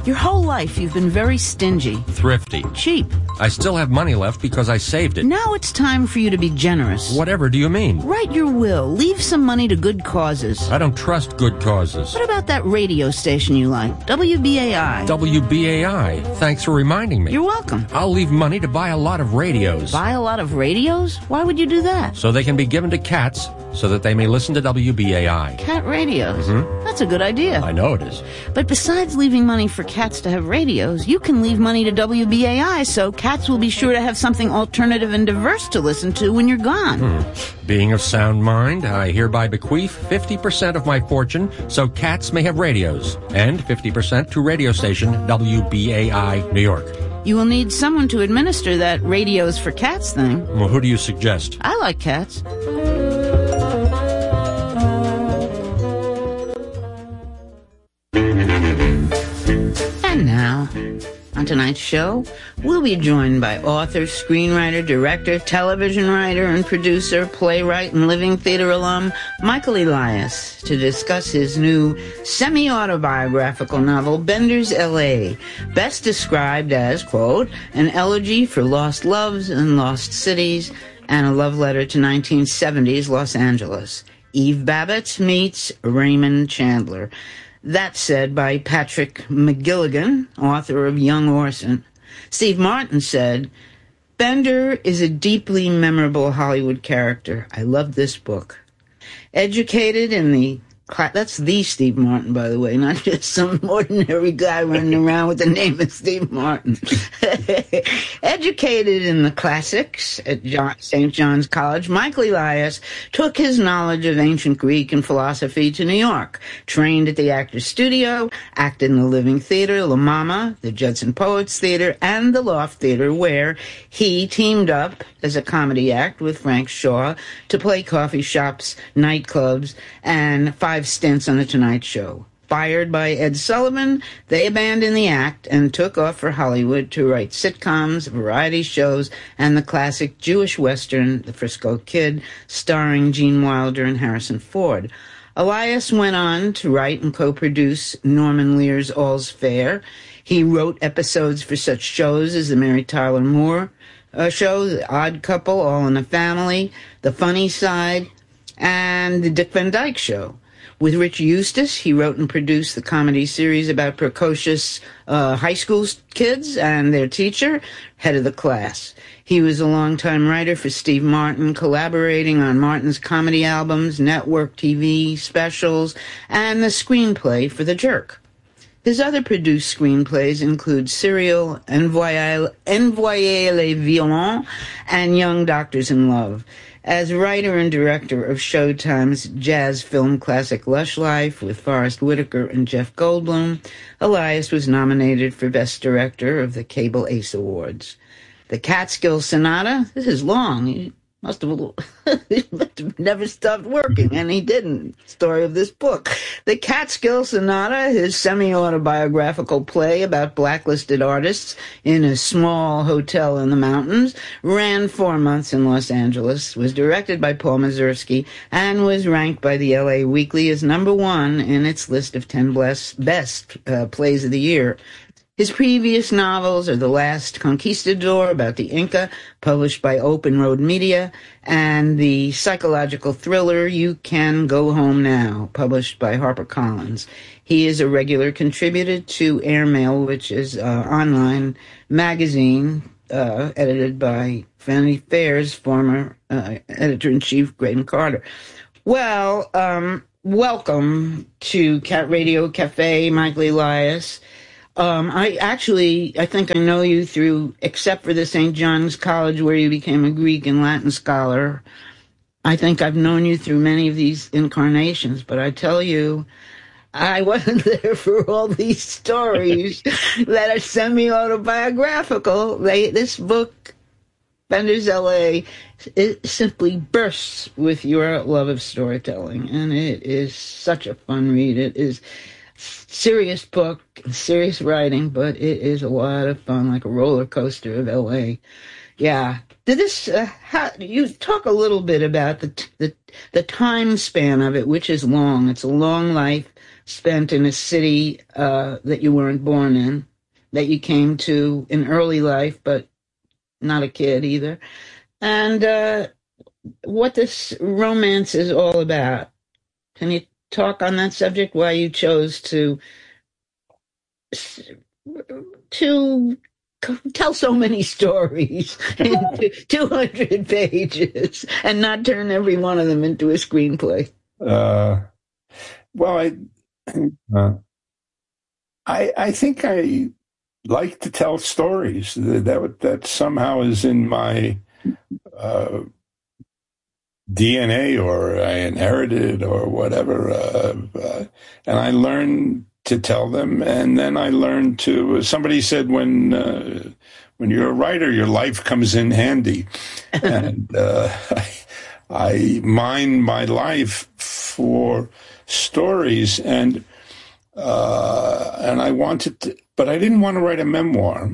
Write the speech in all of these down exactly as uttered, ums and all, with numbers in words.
Your whole life you've been very stingy. Thrifty. Cheap. I still have money left because I saved it. Now it's time for you to be generous. Whatever do you mean? Write your will. Leave some money to good causes. I don't trust good causes. What about that radio station you like? W B A I. W B A I. Thanks for reminding me. You're welcome. I'll leave money to buy a lot of radios. Buy a lot of radios? Why would you do that? So they can be given to cats so that they may listen to W B A I. Cat radios? Mm-hmm. That's a good idea. I know it is. But besides leaving money for cats to have radios, you can leave money to W B A I so cats will be sure to have something alternative and diverse to listen to when you're gone. Hmm. Being of sound mind, I hereby bequeath fifty percent of my fortune so cats may have radios, and fifty percent to radio station W B A I New York. You will need someone to administer that radios for cats thing. Well, who do you suggest? I like cats. And now, on tonight's show, we'll be joined by author, screenwriter, director, television writer, and producer, playwright, and living theater alum Michael Elias to discuss his new semi-autobiographical novel, Bender's L A, best described as, quote, an elegy for lost loves and lost cities and a love letter to nineteen seventies Los Angeles. Eve Babbitt meets Raymond Chandler. That said by Patrick McGilligan, author of Young Orson. Steve Martin said, Bender is a deeply memorable Hollywood character. I love this book. Educated in the... That's the Steve Martin, by the way, not just some ordinary guy running around with the name of Steve Martin. Educated in the classics at Saint John's College, Michael Elias took his knowledge of ancient Greek and philosophy to New York, trained at the Actors Studio, acted in the Living Theater, La Mama, the Judson Poets Theater, and the Loft Theater, where he teamed up as a comedy act with Frank Shaw to play coffee shops, nightclubs, and five stints on The Tonight Show. Fired by Ed Sullivan, they abandoned the act and took off for Hollywood to write sitcoms, variety shows, and the classic Jewish Western, The Frisco Kid, starring Gene Wilder and Harrison Ford. Elias went on to write and co-produce Norman Lear's All's Fair. He wrote episodes for such shows as The Mary Tyler Moore uh, Show, The Odd Couple, All in the Family, The Funny Side, and The Dick Van Dyke Show. With Rich Eustace, he wrote and produced the comedy series about precocious uh, high school kids and their teacher, Head of the Class. He was a longtime writer for Steve Martin, collaborating on Martin's comedy albums, network T V specials, and the screenplay for The Jerk. His other produced screenplays include Serial, Envoyer, Envoyer les Violents, and Young Doctors in Love. As writer and director of Showtime's jazz film classic Lush Life with Forrest Whitaker and Jeff Goldblum, Elias was nominated for Best Director of the Cable Ace Awards. The Catskill Sonata, this is long. He must have, he must have never stopped working, and he didn't. Story of this book. The Catskill Sonata, his semi-autobiographical play about blacklisted artists in a small hotel in the mountains, ran four months in Los Angeles, was directed by Paul Mazursky, and was ranked by the L A Weekly as number one in its list of ten best uh, plays of the year. His previous novels are The Last Conquistador, about the Inca, published by Open Road Media, and the psychological thriller You Can Go Home Now, published by HarperCollins. He is a regular contributor to Airmail, which is an online magazine uh, edited by Vanity Fair's former uh, editor-in-chief, Graydon Carter. Well, um, welcome to Cat Radio Cafe, Michael Elias. Um, I actually, I think I know you through, except for the Saint John's College where you became a Greek and Latin scholar. I think I've known you through many of these incarnations, but I tell you, I wasn't there for all these stories that are semi-autobiographical. They, this book, Bender's L A, it simply bursts with your love of storytelling, and it is such a fun read. It is serious book, serious writing, but it is a lot of fun, like a roller coaster of L A. Yeah. Did this, uh, how, you talk a little bit about the, the, the time span of it, which is long. It's a long life spent in a city uh, that you weren't born in, that you came to in early life, but not a kid either. And uh, what this romance is all about. Can you talk on that subject, why you chose to to tell so many stories in two hundred pages and not turn every one of them into a screenplay? Uh, well, I, uh, I, I think I like to tell stories. That that, that somehow is in my uh, D N A, or I inherited, or whatever. Uh, uh, and I learned to tell them, and then I learned to. Somebody said, when uh, when you're a writer, your life comes in handy, and uh, I, I mine my life for stories, and uh, and I wanted to, but I didn't want to write a memoir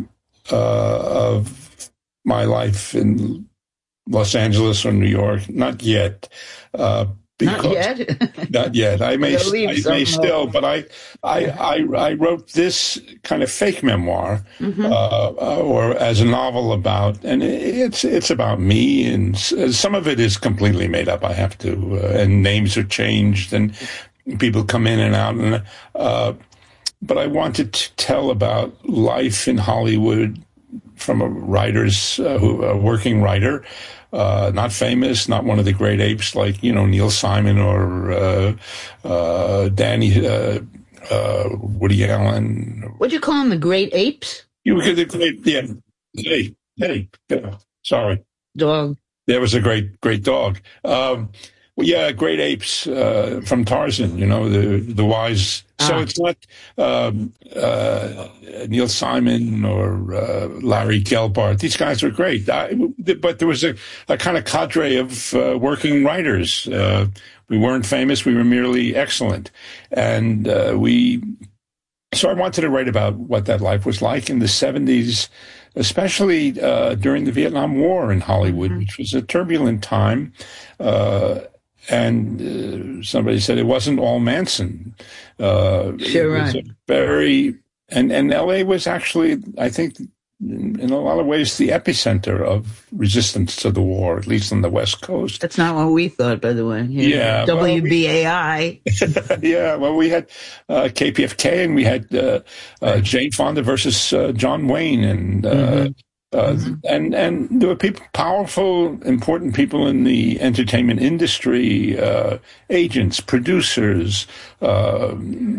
uh, of my life in Los Angeles or New York, not yet. Uh, Not yet. Not yet. I may, I may still, but I, I, I, I wrote this kind of fake memoir, mm-hmm. uh, or as a novel about, and it's it's about me, and some of it is completely made up. I have to, uh, and names are changed, and people come in and out, and uh, but I wanted to tell about life in Hollywood from a writer's, uh, who, a working writer. Uh, not famous, not one of the great apes like, you know, Neil Simon or uh, uh, Danny, uh, uh, Woody Allen. What'd you call them, the great apes? You could, the great, yeah. Hey, hey, yeah, sorry. Dog. There was a great, great dog. Um, well, yeah, great apes uh, from Tarzan, you know, the the wise. Ah. So it's not um, uh, Neil Simon or uh, Larry Gelbart. These guys are great. I, but there was a, a kind of cadre of uh, working writers. Uh, we weren't famous. We were merely excellent. And uh, we, so I wanted to write about what that life was like in the seventies, especially uh, during the Vietnam War in Hollywood, mm-hmm. which was a turbulent time. Uh, And uh, somebody said it wasn't all Manson. Uh, sure, it was right. a very, and, and L A was actually, I think, in, in a lot of ways, the epicenter of resistance to the war, at least on the West Coast. That's not what we thought, by the way. Yeah. yeah W B A I. Well, we, yeah, well, we had uh, K P F K, and we had uh, uh, Jane Fonda versus uh, John Wayne, and uh, mm-hmm. Uh, mm-hmm. and and there were people, powerful, important people in the entertainment industry, uh, agents, producers, uh,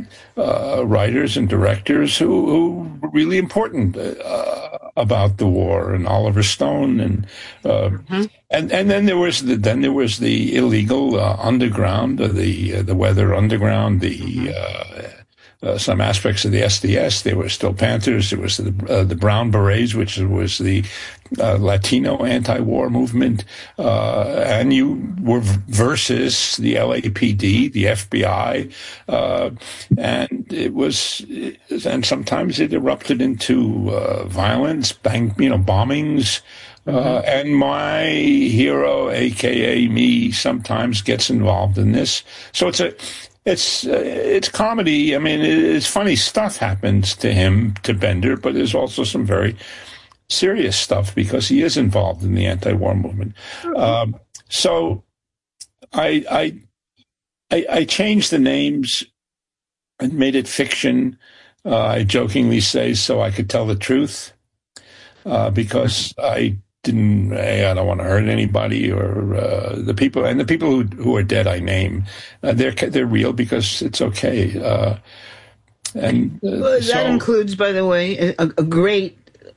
uh, writers, and directors who, who were really important uh, about the war. And Oliver Stone, and uh, mm-hmm. and and then there was the, then there was the illegal uh, underground, uh, the uh, the Weather Underground, the. Mm-hmm. Uh, Uh, some aspects of the S D S. There were still Panthers. There was the, uh, the Brown Berets, which was the uh, Latino anti-war movement. Uh, and you were versus the L A P D, the F B I. Uh, and it was, and sometimes it erupted into uh, violence, bang, you know, bombings. Uh, and my hero, A K A me, sometimes gets involved in this. So it's a, It's uh, it's comedy. I mean, it's funny stuff happens to him, to Bender, but there's also some very serious stuff because he is involved in the anti-war movement. Um, so I, I I I changed the names and made it fiction. Uh, I jokingly say so I could tell the truth uh, because I didn't. Hey, I don't want to hurt anybody or uh, the people, and the people who who are dead I name. Uh, they're they're real because it's okay. Uh, and uh, well, that so, includes, by the way, a, a great